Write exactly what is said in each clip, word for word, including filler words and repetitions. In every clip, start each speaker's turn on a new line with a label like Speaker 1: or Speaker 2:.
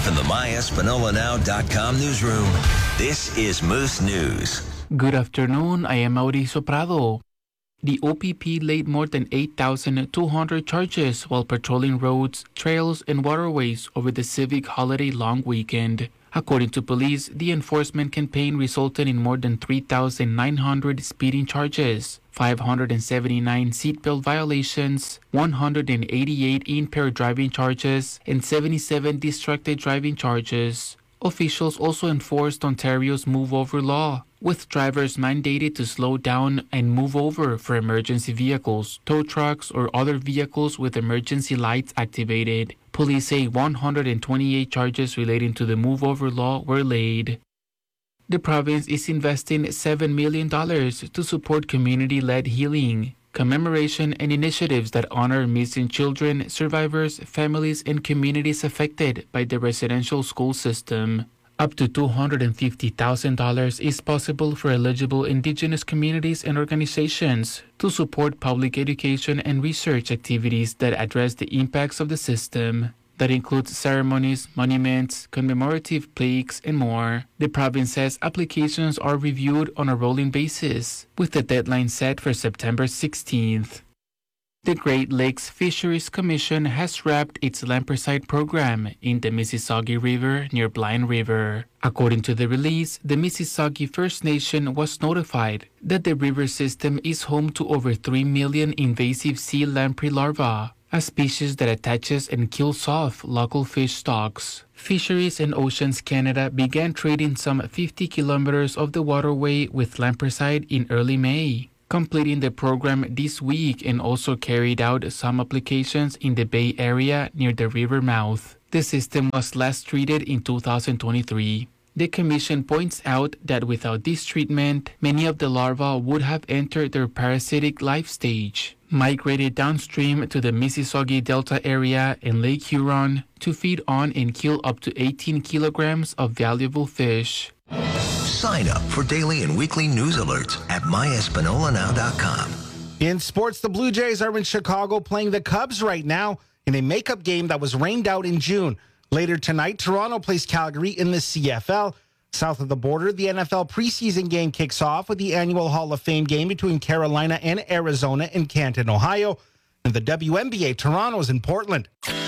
Speaker 1: from the my espanola now dot com newsroom, this is Moose News.
Speaker 2: Good afternoon, I am Mauricio Prado. The O P P laid more than eight thousand two hundred charges while patrolling roads, trails, and waterways over the civic holiday long weekend. According to police, the enforcement campaign resulted in more than three thousand nine hundred speeding charges, five hundred seventy-nine seatbelt violations, one hundred eighty-eight impaired driving charges, and seventy-seven distracted driving charges. Officials also enforced Ontario's Move Over law, with drivers mandated to slow down and move over for emergency vehicles, tow trucks, or other vehicles with emergency lights activated. Police say one hundred twenty-eight charges relating to the Move Over law were laid. The province is investing seven million dollars to support community-led healing, commemoration, and initiatives that honor missing children, survivors, families, and communities affected by the residential school system. Up to two hundred fifty thousand dollars is possible for eligible Indigenous communities and organizations to support public education and research activities that address the impacts of the system. That includes ceremonies, monuments, commemorative plaques, and more. The province says applications are reviewed on a rolling basis, with the deadline set for September sixteenth. The Great Lakes Fisheries Commission has wrapped its lampreycide program in the Mississauga River near Blind River. According to the release, the Mississauga First Nation was notified that the river system is home to over three million invasive sea lamprey larvae, a species that attaches and kills off local fish stocks. Fisheries and Oceans Canada began trading some fifty kilometers of the waterway with lampreycide in early May, completing the program this week, and also carried out some applications in the Bay Area near the river mouth. The system was last treated in two thousand twenty-three. The Commission points out that without this treatment, many of the larvae would have entered their parasitic life stage, migrated downstream to the Mississauga Delta area and Lake Huron to feed on and kill up to eighteen kilograms of valuable fish.
Speaker 1: Sign up for daily and weekly news alerts at my espanola now dot com.
Speaker 3: In sports, the Blue Jays are in Chicago playing the Cubs right now in a makeup game that was rained out in June. Later tonight, Toronto plays Calgary in the C F L. South of the border, the N F L preseason game kicks off with the annual Hall of Fame game between Carolina and Arizona in Canton, Ohio. And the W N B A, Toronto's in Portland.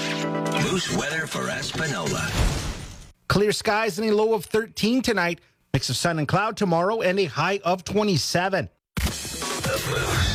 Speaker 1: Moose weather for Espanola.
Speaker 3: Clear skies and a low of thirteen tonight. Mix of sun and cloud tomorrow and a high of twenty-seven.
Speaker 1: The Moose.